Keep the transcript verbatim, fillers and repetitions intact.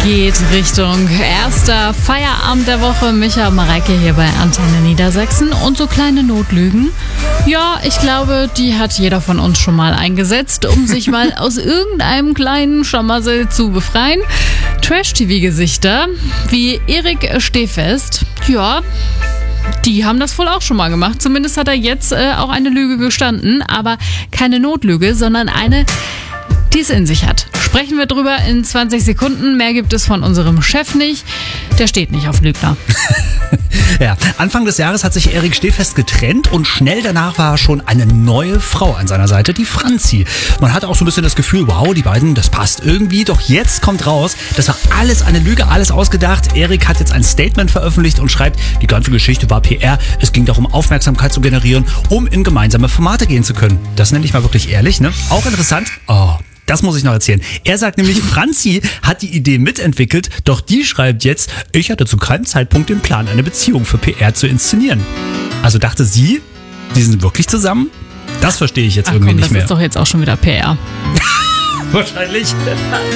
geht Richtung erster Feierabend der Woche. Micha und Mareike hier bei Antenne Niedersachsen. Und so kleine Notlügen, ja, ich glaube, die hat jeder von uns schon mal eingesetzt, um sich mal aus irgendeinem kleinen Schlamassel zu befreien. Trash-T V-Gesichter wie Erik Stehfest, ja, die haben das wohl auch schon mal gemacht. Zumindest hat er jetzt äh, auch eine Lüge gestanden, aber keine Notlüge, sondern eine, die es in sich hat. Sprechen wir drüber in zwanzig Sekunden. Mehr gibt es von unserem Chef nicht. Der steht nicht auf Lügner. Ja, Anfang des Jahres hat sich Erik Stehfest getrennt und schnell danach war schon eine neue Frau an seiner Seite, die Franzi. Man hatte auch so ein bisschen das Gefühl, wow, die beiden, das passt irgendwie. Doch jetzt kommt raus, das war alles eine Lüge, alles ausgedacht. Erik hat jetzt ein Statement veröffentlicht und schreibt, die ganze Geschichte war P R. Es ging darum, Aufmerksamkeit zu generieren, um in gemeinsame Formate gehen zu können. Das nenne ich mal wirklich ehrlich, ne? Auch interessant. Oh. Das muss ich noch erzählen. Er sagt nämlich, Franzi hat die Idee mitentwickelt, doch die schreibt jetzt, ich hatte zu keinem Zeitpunkt den Plan, eine Beziehung für P R zu inszenieren. Also dachte sie, die sind wirklich zusammen? Das verstehe ich jetzt Ach irgendwie komm, nicht mehr. Das ist doch jetzt auch schon wieder P R. Wahrscheinlich.